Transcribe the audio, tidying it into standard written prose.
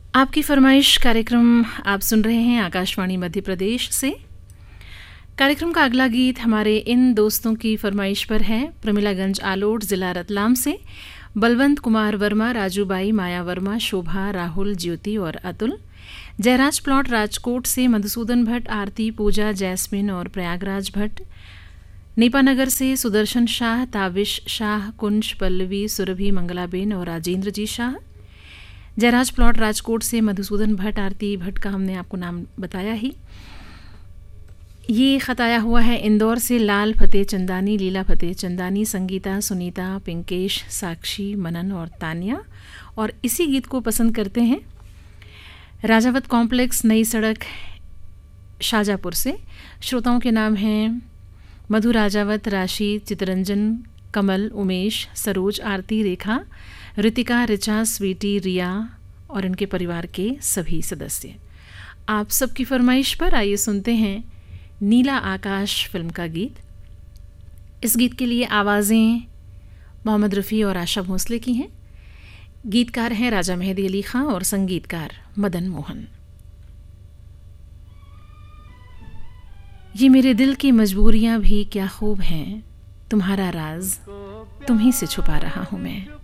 आपकी फरमाइश कार्यक्रम आप सुन रहे हैं आकाशवाणी मध्य प्रदेश से। कार्यक्रम का अगला गीत हमारे इन दोस्तों की फरमाइश पर है। प्रमिलागंज आलोट, ज़िला रतलाम से बलवंत कुमार वर्मा, राजूबाई, माया वर्मा, शोभा, राहुल, ज्योति और अतुल। जयराज प्लॉट राजकोट से मधुसूदन भट्ट, आरती, पूजा, जैस्मिन और प्रयागराज भट्ट। नेपानगर से सुदर्शन शाह, ताविश शाह, कुंज, पल्लवी, सुरभि, मंगलाबेन और राजेंद्र जी शाह। जयराज प्लॉट राजकोट से मधुसूदन भट्ट, आरती भट्ट का हमने आपको नाम बताया ही। ये ख़त आया हुआ है इंदौर से लाल फतेह चंदानी, लीला फतेह चंदानी, संगीता, सुनीता, पिंकेश, साक्षी, मनन और तानिया। और इसी गीत को पसंद करते हैं राजावत कॉम्प्लेक्स, नई सड़क, शाहजहाँपुर से। श्रोताओं के नाम हैं मधु राजावत, राशि, चितरंजन, कमल, उमेश, सरोज, आरती, रेखा, ऋतिका, ऋचा, स्वीटी, रिया और इनके परिवार के सभी सदस्य। आप सबकी फरमाइश पर आइए सुनते हैं नीला आकाश फिल्म का गीत। इस गीत के लिए आवाज़ें मोहम्मद रफ़ी और आशा भोसले की हैं। गीतकार हैं राजा मेहदी अली खां और संगीतकार मदन मोहन। ये मेरे दिल की मजबूरियां भी क्या खूब हैं, तुम्हारा राज तुम ही से छुपा रहा हूँ मैं।